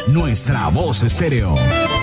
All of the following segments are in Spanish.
Nuestra Voz Estéreo.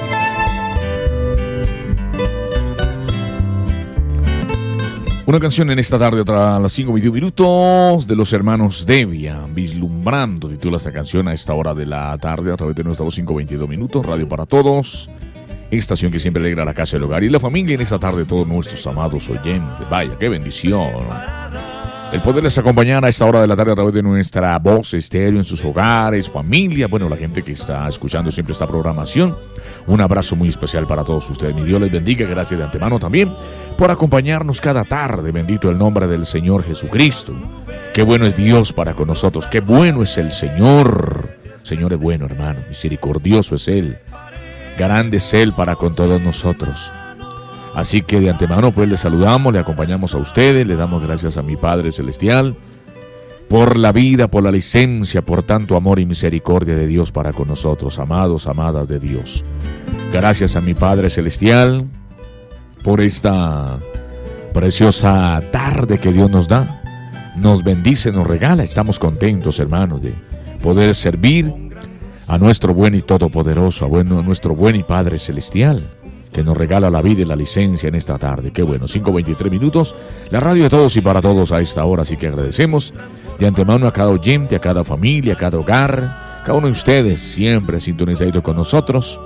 Una canción en esta tarde, a las 5:21 de los hermanos Devia, Vislumbrando, titula esta canción a esta hora de la tarde a través de nuestra voz, 5:22, Radio para Todos, estación que siempre alegra la casa, el hogar y la familia. En esta tarde todos nuestros amados oyentes, vaya, qué bendición el poderles acompañar a esta hora de la tarde a través de nuestra Voz Estéreo en sus hogares, familia, bueno, la gente que está escuchando siempre esta programación. Un abrazo muy especial para todos ustedes. Mi Dios les bendiga, gracias de antemano también por acompañarnos cada tarde. Bendito el nombre del Señor Jesucristo. Qué bueno es Dios para con nosotros, qué bueno es el Señor. Señor es bueno, hermano, misericordioso es Él, grande es Él para con todos nosotros. Así que de antemano pues les saludamos, le acompañamos a ustedes, le damos gracias a mi Padre Celestial por la vida, por la licencia, por tanto amor y misericordia de Dios para con nosotros, amados, amadas de Dios. Gracias a mi Padre Celestial por esta preciosa tarde que Dios nos da, nos bendice, nos regala. Estamos contentos, hermanos, de poder servir a nuestro buen y todopoderoso, a nuestro buen y Padre Celestial, que nos regala la vida y la licencia en esta tarde. Qué bueno, 5:23, la radio de todos y para todos a esta hora, así que agradecemos de antemano a cada oyente, a cada familia, a cada hogar, cada uno de ustedes siempre sintonizado con nosotros.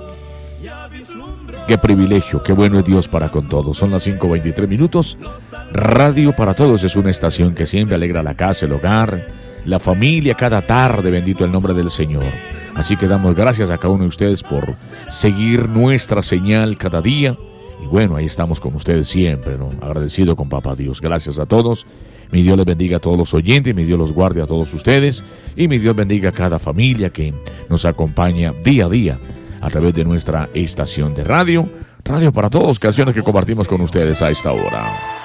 Qué privilegio, qué bueno es Dios para con todos. Son las 5:23, Radio para Todos es una estación que siempre alegra la casa, el hogar, la familia, cada tarde, bendito el nombre del Señor. Así que damos gracias a cada uno de ustedes por seguir nuestra señal cada día. Y bueno, ahí estamos con ustedes siempre, ¿no? Agradecido con Papá Dios. Gracias a todos. Mi Dios les bendiga a todos los oyentes, mi Dios los guarde a todos ustedes. Y mi Dios bendiga a cada familia que nos acompaña día a día a través de nuestra estación de radio. Radio para Todos, canciones que compartimos con ustedes a esta hora.